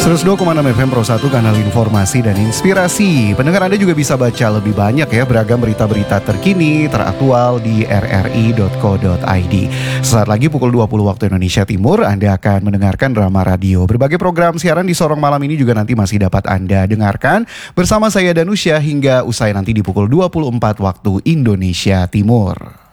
102,6 FM Pro 1, kanal informasi dan inspirasi. Pendengar Anda juga bisa baca lebih banyak ya beragam berita-berita terkini, teraktual di rri.co.id. Sesaat lagi pukul 20 waktu Indonesia Timur, Anda akan mendengarkan drama radio. Berbagai program siaran di Sorong Malam ini juga nanti masih dapat Anda dengarkan bersama saya Danusya hingga usai nanti di pukul 24 waktu Indonesia Timur.